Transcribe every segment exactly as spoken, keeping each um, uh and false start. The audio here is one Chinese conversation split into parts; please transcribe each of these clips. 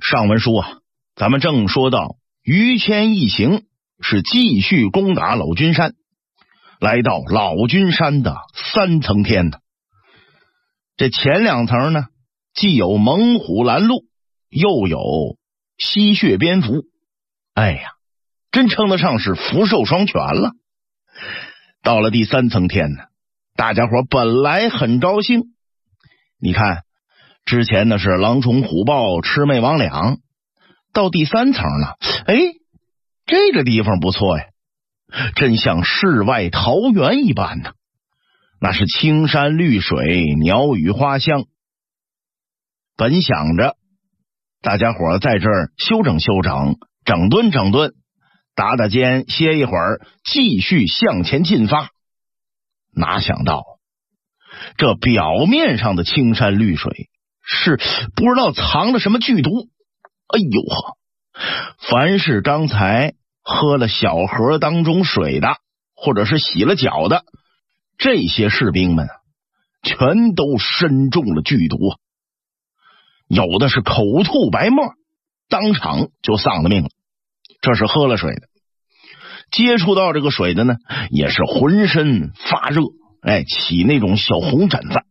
上文书啊，咱们正说到于谦一行是继续攻打老君山，来到老君山的三层天呢。这前两层呢，既有猛虎拦路，又有吸血蝙蝠，哎呀，真称得上是福寿双全了。到了第三层天呢，大家伙本来很高兴，你看之前呢是狼虫虎豹魑魅魍魉，到第三层了，哎，这个地方不错呀，真像世外桃源一般呢。那是青山绿水，鸟语花香。本想着大家伙在这儿休整休整，整顿整顿，打打肩，歇一会儿，继续向前进发。哪想到这表面上的青山绿水是不知道藏了什么剧毒。哎呦呵，凡是刚才喝了小河当中水的，或者是洗了脚的，这些士兵们全都身中了剧毒，有的是口吐白沫，当场就丧了命了。这是喝了水的，接触到这个水的呢，也是浑身发热，哎，起那种小红疹子。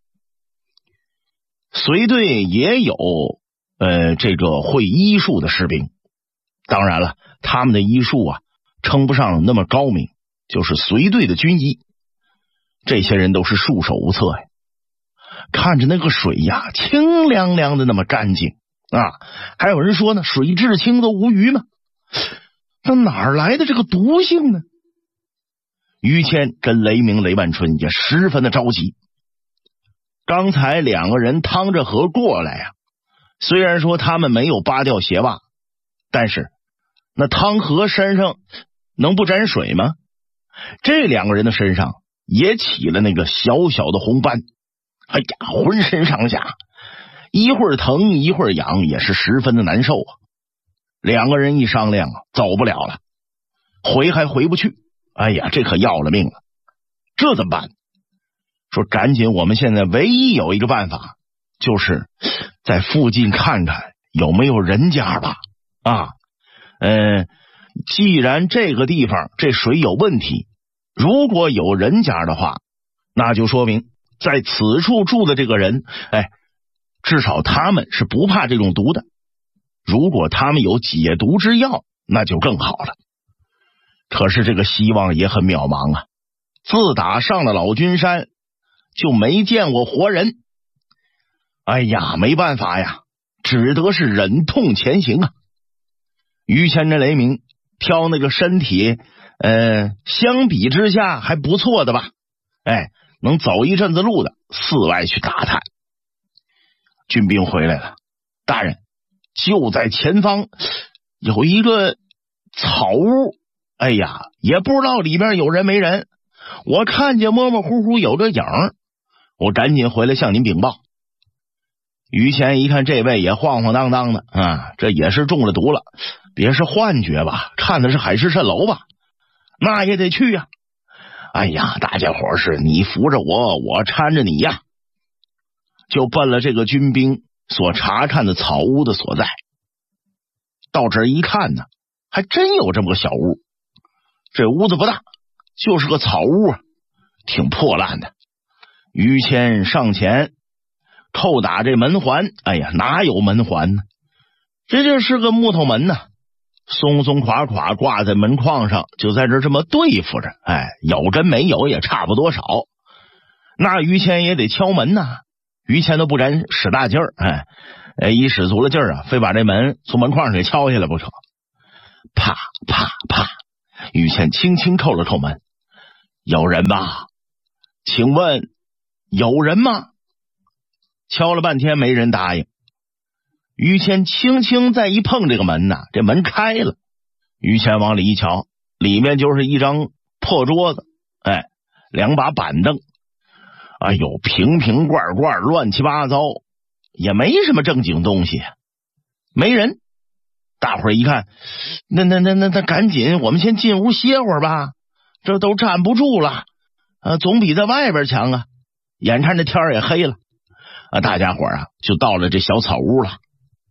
随队也有呃这个会医术的士兵，当然了，他们的医术啊称不上那么高明，就是随队的军医。这些人都是束手无策呀，看着那个水呀清凉凉的那么干净啊，还有人说呢，水至清则无鱼嘛，那哪来的这个毒性呢？于谦跟雷鸣雷万春也十分的着急。刚才两个人趟着河过来呀，虽然说他们没有扒掉鞋袜，但是那趟河身上能不沾水吗？这两个人的身上也起了那个小小的红斑，哎呀，浑身上下一会儿疼一会儿痒，也是十分的难受啊。两个人一商量啊，走不了了，回还回不去，哎呀，这可要了命了。这怎么办？说赶紧，我们现在唯一有一个办法，就是在附近看看有没有人家吧。啊，嗯，既然这个地方这水有问题，如果有人家的话，那就说明在此处住的这个人，哎，至少他们是不怕这种毒的。如果他们有解毒之药，那就更好了。可是这个希望也很渺茫啊，自打上了老君山就没见过活人。哎呀，没办法呀，只得是忍痛前行啊。于谦跟雷鸣挑那个身体呃，相比之下还不错的吧，哎，能走一阵子路的，四外去打探。军兵回来了，大人，就在前方有一个草屋，哎呀，也不知道里边有人没人，我看见模模糊糊有个影儿，我赶紧回来向您禀报。于谦一看这位也晃晃荡荡的啊，这也是中了毒了，别是幻觉吧，看的是海市蜃楼吧，那也得去呀、啊。哎呀，大家伙是你扶着我，我搀着你呀，就奔了这个军兵所查看的草屋的所在。到这儿一看呢，还真有这么个小屋。这屋子不大，就是个草屋啊，挺破烂的。于谦上前扣打这门环，哎呀，哪有门环呢？这就是个木头门呢，松松垮垮挂在门框上，就在这这么对付着。哎，有跟没有也差不多少。那于谦也得敲门呐，于谦都不敢使大劲儿，哎，一使足了劲儿啊，非把这门从门框上给敲下来不成。啪啪啪，于谦轻轻扣了扣门，有人吗？请问有人吗？敲了半天没人答应。于谦轻轻再一碰这个门呐，这门开了。于谦往里一瞧，里面就是一张破桌子，哎，两把板凳，哎呦，瓶瓶罐罐乱七八糟，也没什么正经东西，没人。大伙儿一看，那那那那那赶紧，我们先进屋歇会儿吧，这都站不住了啊，总比在外边强啊。眼看这天儿也黑了啊，大家伙儿啊就到了这小草屋了。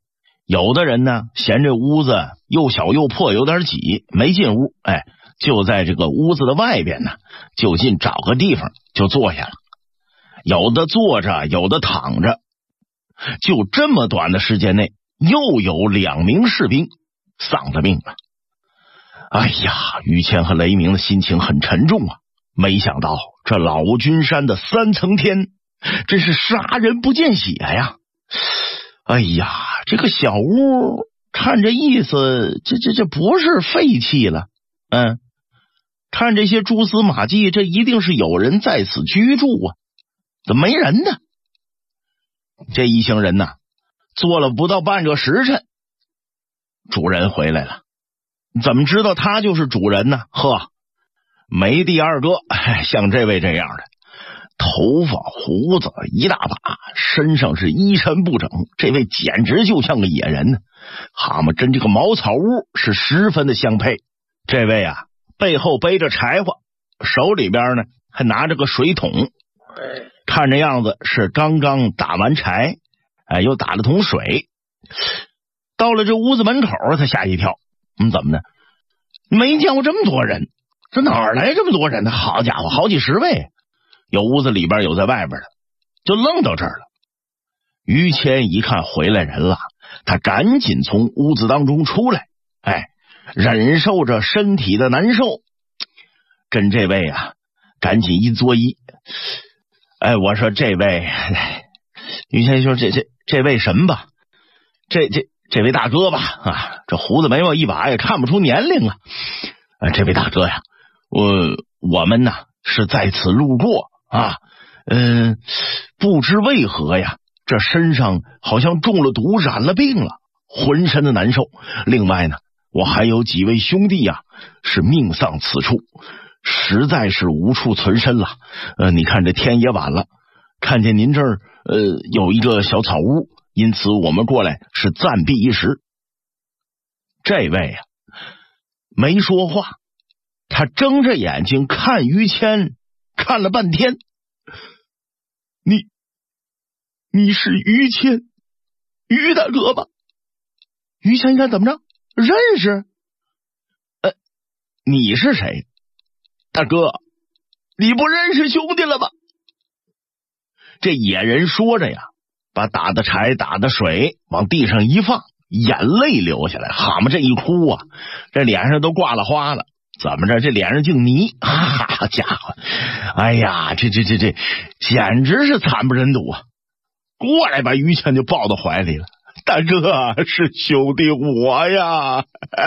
有的人呢嫌这屋子又小又破，有点挤，没进屋，哎，就在这个屋子的外边呢，就近找个地方就坐下了。有的坐着，有的躺着，就这么短的时间内，又有两名士兵丧了命了。哎呀，于谦和雷鸣的心情很沉重啊！没想到这老君山的三层天，真是杀人不见血呀！哎呀，这个小屋看这意思，这这这不是废弃了，嗯，看这些蛛丝马迹，这一定是有人在此居住啊！怎么没人呢？这一行人呢，坐了不到半个时辰，主人回来了。怎么知道他就是主人呢？呵，没第二个像这位这样的，头发胡子一大把，身上是衣衫不整，这位简直就像个野人呢。蛤蟆跟这个茅草屋是十分的相配。这位啊，背后背着柴火，手里边呢还拿着个水桶，看这样子是刚刚打完柴，哎，又打了桶水。到了这屋子门口，他吓一跳，嗯，怎么呢？没见过这么多人，这哪儿来这么多人呢？好家伙，好几十位，有屋子里边，有在外边的，就愣到这儿了。于谦一看回来人了，他赶紧从屋子当中出来，哎，忍受着身体的难受，跟这位啊赶紧一作揖。哎，我说这位，于谦说这这这位什么吧？这这这位大哥吧，啊，这胡子眉毛一把也看不出年龄啊。啊，这位大哥呀，我我们呢是在此路过啊，嗯、呃，不知为何呀，这身上好像中了毒，染了病了，浑身的难受。另外呢，我还有几位兄弟呀，是命丧此处，实在是无处存身了。呃，你看这天也晚了，看见您这儿呃有一个小草屋，因此我们过来是暂避一时。这位呀没说话，他睁着眼睛看于谦，看了半天。你你是于谦，于大哥吧？于谦一看怎么着，认识？呃，你是谁？大哥，你不认识兄弟了吧？这野人说着呀，把打的柴打的水往地上一放，眼泪流下来。蛤蟆这一哭啊，这脸上都挂了花了。怎么着？这脸上净泥，好家伙！哎呀，这这这这简直是惨不忍睹啊！过来把于谦就抱到怀里了。大哥，是兄弟我呀，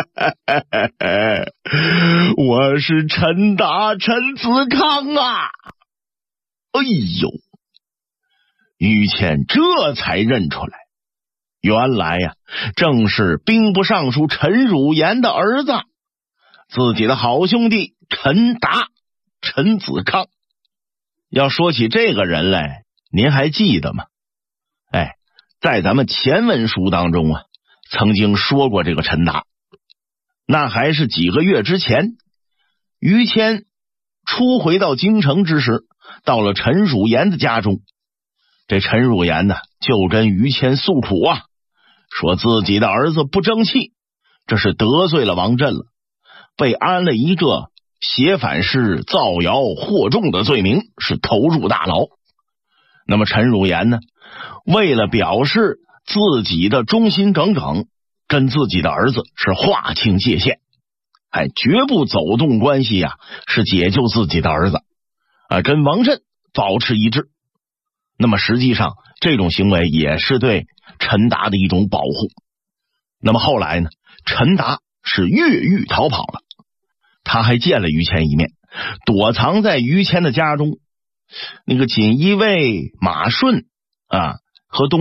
我是陈达陈子康啊！哎呦，于谦这才认出来，原来呀，正是兵部尚书陈汝言的儿子，自己的好兄弟陈达陈子康。要说起这个人来，您还记得吗？哎，在咱们前文书当中啊，曾经说过这个陈达。那还是几个月之前，于谦初回到京城之时，到了陈汝言的家中。这陈汝言呢，就跟于谦诉苦啊，说自己的儿子不争气，这是得罪了王振了，被安了一个挟反式造谣惑众的罪名，是投入大牢。那么陈汝言呢，为了表示自己的忠心耿耿，跟自己的儿子是划清界限，哎，绝不走动关系呀、啊，是解救自己的儿子啊，跟王振保持一致。那么实际上这种行为也是对陈达的一种保护。那么后来呢，陈达是越狱逃跑了，他还见了于谦一面，躲藏在于谦的家中。那个锦衣卫马顺啊和东